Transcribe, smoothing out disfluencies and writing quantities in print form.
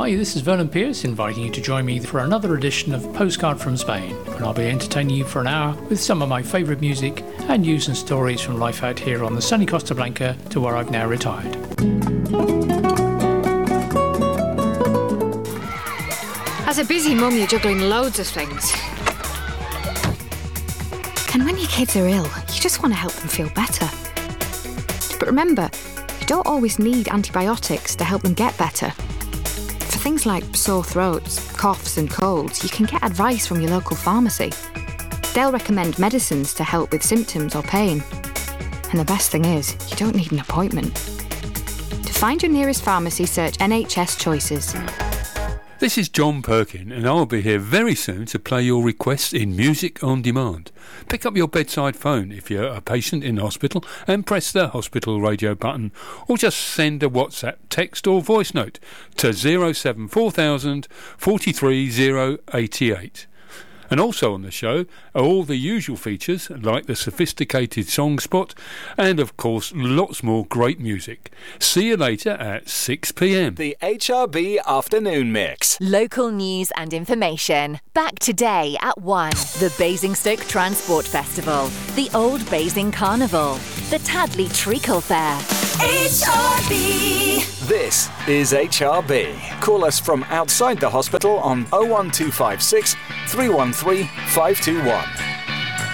Hi, this is Vernon Pierce inviting you to join me for another edition of Postcard from Spain, when I'll be entertaining you for an hour with some of my favourite music and news and stories from life out here on the sunny Costa Blanca to where I've now retired. As a busy mum, you're juggling loads of things. And when your kids are ill, you just want to help them feel better. But remember, you don't always need antibiotics to help them get better. For things like sore throats, coughs and colds, you can get advice from your local pharmacy. They'll recommend medicines to help with symptoms or pain. And the best thing is, you don't need an appointment. To find your nearest pharmacy, search NHS Choices. This is John Perkin, and I'll be here very soon to play your requests in Music on Demand. Pick up your bedside phone if you're a patient in hospital and press the hospital radio button, or just send a WhatsApp text or voice note to 074,000 43088. And also on the show are all the usual features like the sophisticated song spot and, of course, lots more great music. See you later at 6 p.m. The HRB Afternoon Mix. Local news and information. Back today at 1. The Basingstoke Transport Festival. The Old Basing Carnival. The Tadley Treacle Fair. HRB. This is HRB. Call us from outside the hospital on 01256 313 521.